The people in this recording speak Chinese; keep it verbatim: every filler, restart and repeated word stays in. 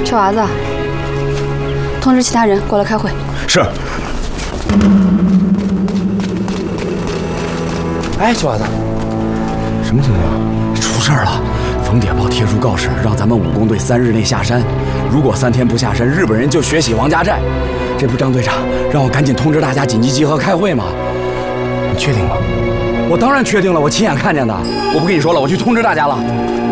臭娃子，通知其他人过来开会。 是。 哎，臭娃子， 什么情况？ 出事儿了！冯谍报贴出告示，让咱们武工队三日内下山。如果三天不下山，日本人就血洗王家寨。这不，张队长让我赶紧通知大家紧急集合开会吗？ 你确定吗？ 我当然确定了，我亲眼看见的。我不跟你说了，我去通知大家了。